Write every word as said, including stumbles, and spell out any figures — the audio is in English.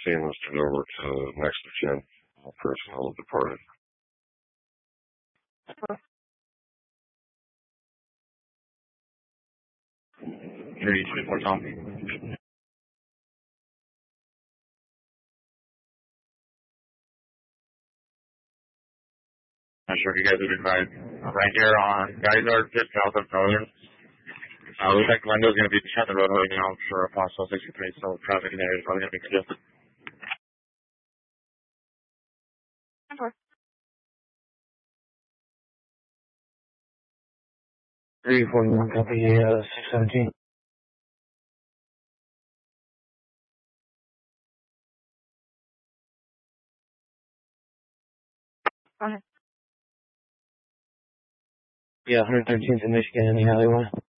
scene was turned over to next of kin personnel departed. Three, two, four, Tom. Not sure if you guys would be fine. Right here on Geisard, just south of Northern. Uh, looks like Glendo's going to be shut the road right now for Apostle sixty-three, so traffic in there is probably going to be congested. three forty-one, copy, uh, six seventeen. Okay. Yeah, one thirteenth in Michigan in the alleyway.